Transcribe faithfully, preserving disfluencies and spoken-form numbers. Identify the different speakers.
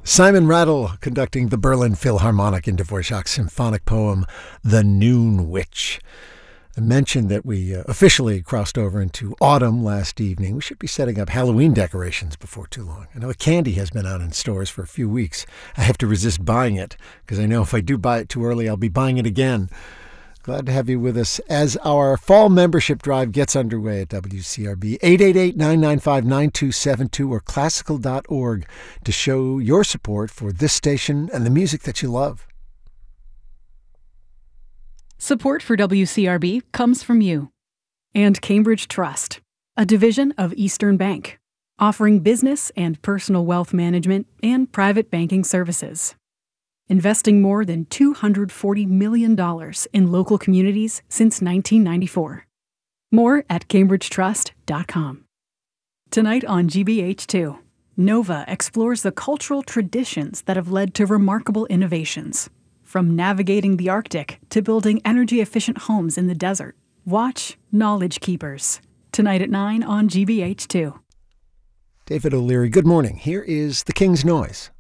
Speaker 1: Simon Rattle conducting the Berlin Philharmonic in Dvorak's symphonic poem, The Noon Witch. I mentioned that we uh, officially crossed over into autumn last evening. We should be setting up Halloween decorations before too long. I know candy has been out in stores for a few weeks. I have to resist buying it because I know if I do buy it too early, I'll be buying it again. Glad to have you with us as our fall membership drive gets underway at W C R B. eight eight eight, nine nine five, nine two seven two or classical dot org to show your support for this station and the music that you love.
Speaker 2: Support for W C R B comes from you and Cambridge Trust, a division of Eastern Bank, offering business and personal wealth management and private banking services. Investing more than two hundred forty million dollars in local communities since nineteen ninety-four. More at cambridge trust dot com. Tonight on G B H two, Nova explores the cultural traditions that have led to remarkable innovations. From navigating the Arctic to building energy-efficient homes in the desert. Watch Knowledge Keepers. Tonight at nine on G B H two.
Speaker 1: David O'Leary, good morning. Here is The King's Noise.